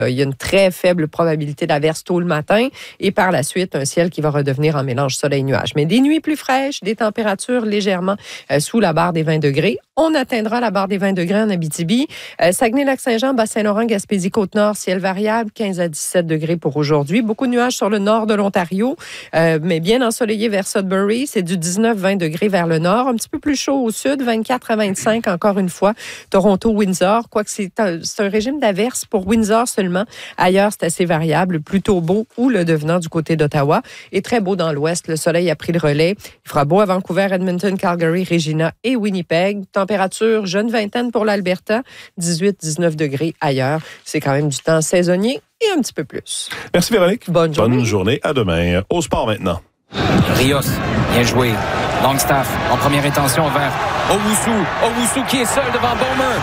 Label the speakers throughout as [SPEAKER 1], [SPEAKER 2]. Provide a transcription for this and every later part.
[SPEAKER 1] Il y a une très faible probabilité d'averse tôt le matin et par la suite, un ciel qui va redevenir en mélange soleil-nuage. Mais des nuits plus fraîches, des températures légèrement sous la barre des 20 degrés. On atteindra la barre des 20 degrés en Abitibi. Saguenay-Lac-Saint-Jean, Bas-Saint-Laurent, Gaspésie-Côte-Nord, ciel variable, 15 à 17 degrés pour aujourd'hui. Beaucoup de nuages sur le nord de l'Ontario, mais bien ensoleillé vers Sudbury. C'est du 19-20 degrés vers le nord. Un petit peu plus chaud au sud, 24 à 25 encore une fois. Toronto-Windsor, quoique c'est un régime d'averse pour Windsor seulement. Ailleurs, c'est assez variable, plutôt beau ou le devenant du côté d'Ottawa. Et très beau dans l'ouest. Le soleil a pris le relais. Il fera beau à Vancouver, Edmonton, Calgary, Regina et Winnipeg. Température jeune vingtaine pour l'Alberta, 18-19 degrés ailleurs. C'est quand même du temps saisonnier et un petit peu plus.
[SPEAKER 2] Merci Véronique.
[SPEAKER 1] Bonne journée.
[SPEAKER 2] Bonne journée. À demain. Au sport maintenant.
[SPEAKER 3] Rios, bien joué. Longstaff, en première intention vers Owusu. Owusu qui est seul devant Bowman.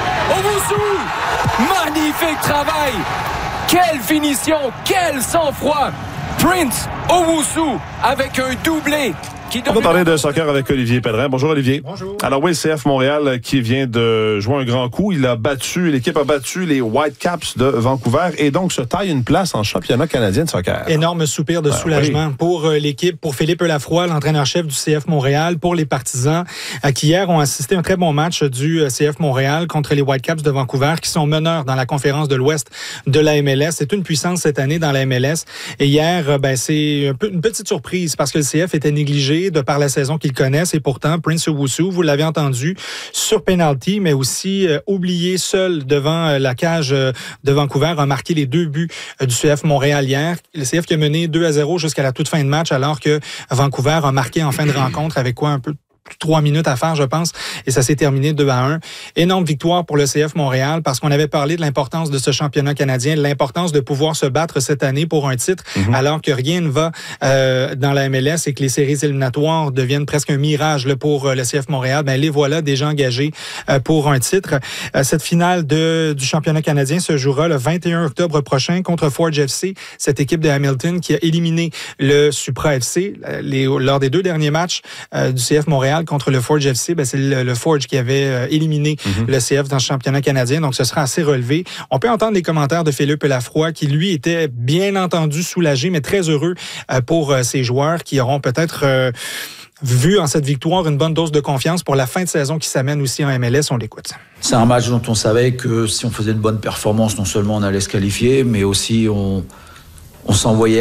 [SPEAKER 3] Owusu! Magnifique travail! Quelle finition! Quel sang-froid! Prince Owusu avec un doublé.
[SPEAKER 2] On va parler de soccer avec Olivier Pellerin. Bonjour Olivier.
[SPEAKER 4] Bonjour.
[SPEAKER 2] Alors oui, le CF Montréal qui vient de jouer un grand coup. L'équipe a battu les Whitecaps de Vancouver et donc se taille une place en championnat canadien de soccer.
[SPEAKER 4] Énorme soupir de soulagement pour l'équipe, pour Philippe Lafroy, l'entraîneur-chef du CF Montréal, pour les partisans qui hier ont assisté à un très bon match du CF Montréal contre les Whitecaps de Vancouver qui sont meneurs dans la conférence de l'Ouest de la MLS. C'est une puissance cette année dans la MLS. Et hier, c'est une petite surprise parce que le CF était négligé de par la saison qu'ils connaissent et pourtant Prince Owusu, vous l'avez entendu, sur penalty, mais aussi oublié seul devant la cage de Vancouver, a marqué les 2 buts du CF Montréal hier. Le CF qui a mené 2-0 jusqu'à la toute fin de match alors que Vancouver a marqué en fin de rencontre avec un peu 3 minutes à faire, je pense, et ça s'est terminé 2-1. Énorme victoire pour le CF Montréal parce qu'on avait parlé de l'importance de ce championnat canadien, de l'importance de pouvoir se battre cette année pour un titre, alors que rien ne va dans la MLS et que les séries éliminatoires deviennent presque un mirage pour le CF Montréal. Les voilà déjà engagés pour un titre. Cette finale du championnat canadien se jouera le 21 octobre prochain contre Forge FC, cette équipe de Hamilton qui a éliminé le Supra FC lors des 2 derniers matchs du CF Montréal contre le Forge FC. C'est le Forge qui avait éliminé le CF dans le championnat canadien, donc ce sera assez relevé. On peut entendre les commentaires de Philippe Lafroy qui, lui, était bien entendu soulagé, mais très heureux pour ses joueurs qui auront peut-être vu en cette victoire une bonne dose de confiance pour la fin de saison qui s'amène aussi en MLS. On l'écoute.
[SPEAKER 5] C'est un match dont on savait que si on faisait une bonne performance, non seulement on allait se qualifier, mais aussi on s'envoyait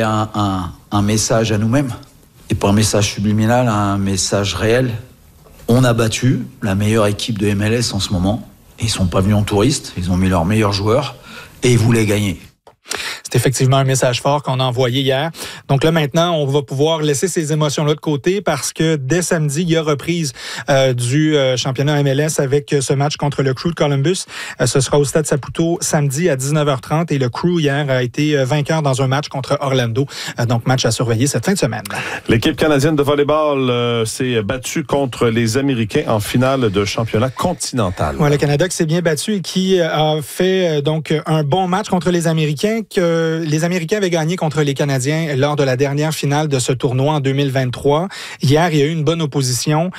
[SPEAKER 5] un message à nous-mêmes. Et pas un message subliminal, un message réel. On a battu la meilleure équipe de MLS en ce moment. Et ils sont pas venus en touristes, ils ont mis leurs meilleurs joueurs et ils voulaient gagner.
[SPEAKER 4] C'est effectivement un message fort qu'on a envoyé hier. Donc là, maintenant, on va pouvoir laisser ces émotions-là de côté parce que dès samedi, il y a reprise du championnat MLS avec ce match contre le Crew de Columbus. Ce sera au Stade Saputo samedi à 19h30 et le Crew hier a été vainqueur dans un match contre Orlando. Donc, match à surveiller cette fin de semaine.
[SPEAKER 2] L'équipe canadienne de volleyball s'est battue contre les Américains en finale de championnat continental.
[SPEAKER 4] Ouais, le Canada qui s'est bien battu et qui a fait donc un bon match contre les Américains que les Américains avaient gagné contre les Canadiens lors de la dernière finale de ce tournoi en 2023. Hier, il y a eu une bonne opposition.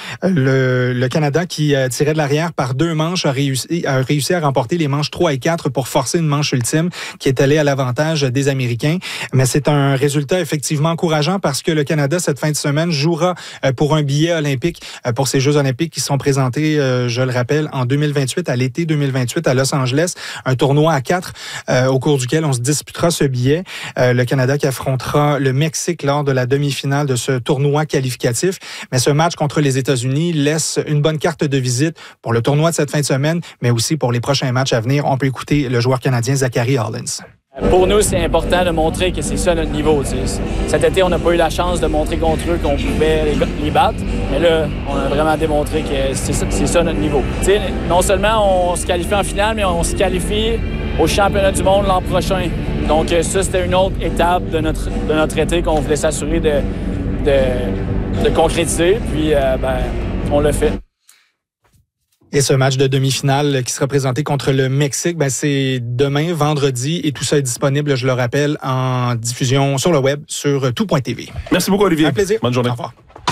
[SPEAKER 4] Le Canada qui tirait de l'arrière par 2 manches a réussi à remporter les manches 3 et 4 pour forcer une manche ultime qui est allée à l'avantage des Américains. Mais c'est un résultat effectivement encourageant parce que le Canada, cette fin de semaine, jouera pour un billet olympique pour ces Jeux olympiques qui sont présentés, je le rappelle, en 2028, à l'été 2028 à Los Angeles. Un tournoi à 4 au cours duquel on se disputera ce billet. Le Canada qui affrontera le Mexique lors de la demi-finale de ce tournoi qualificatif. Mais ce match contre les États-Unis laisse une bonne carte de visite pour le tournoi de cette fin de semaine, mais aussi pour les prochains matchs à venir. On peut écouter le joueur canadien Zachary Hollins.
[SPEAKER 6] Pour nous, c'est important de montrer que c'est ça notre niveau. Cet été, on n'a pas eu la chance de montrer contre eux qu'on pouvait les battre. Mais là, on a vraiment démontré que c'est ça notre niveau. T'sais, non seulement on se qualifie en finale, mais on se qualifie au championnat du monde l'an prochain. Donc ça, c'était une autre étape de notre été qu'on voulait s'assurer de concrétiser. Puis, on l'a fait.
[SPEAKER 4] Et ce match de demi-finale qui sera présenté contre le Mexique, c'est demain, vendredi, et tout ça est disponible, je le rappelle, en diffusion sur le web, sur tout.tv.
[SPEAKER 2] Merci beaucoup, Olivier.
[SPEAKER 4] Un plaisir.
[SPEAKER 2] Bonne journée.
[SPEAKER 4] Au revoir.